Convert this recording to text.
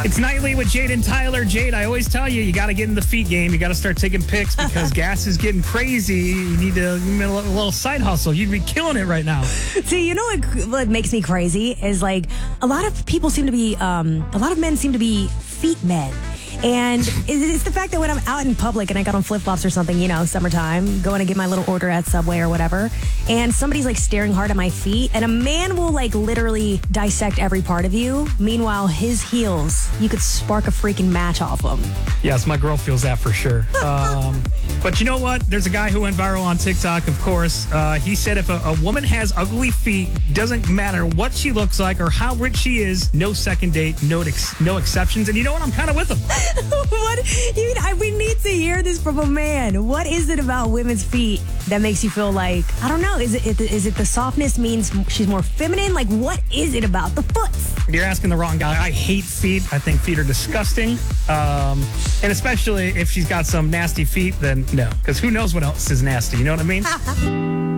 It's Nightly with Jade and Tyler. Jade, I always tell you, you got to get in the feet game. You got to start taking pics because gas is getting crazy. You need a little side hustle. You'd be killing it right now. See, you know what makes me crazy is like a lot of men seem to be feet men. And it's the fact that when I'm out in public and I got on flip-flops or something, summertime, going to get my little order at Subway or whatever, and somebody's like staring hard at my feet, and a man will like literally dissect every part of you. Meanwhile, his heels, you could spark a freaking match off them. Yes, my girl feels that for sure. But you know what? There's a guy who went viral on TikTok, of course. He said if a woman has ugly feet, doesn't matter what she looks like or how rich she is, no second date, no exceptions. And you know what? I'm kind of with him. We need to hear this from a man. What is it about women's feet that makes you feel like, I don't know, is it the softness means she's more feminine? Like, what is it about the foot? You're asking the wrong guy. I hate feet. I think feet are disgusting. And especially if she's got some nasty feet, then no. Because who knows what else is nasty, you know what I mean?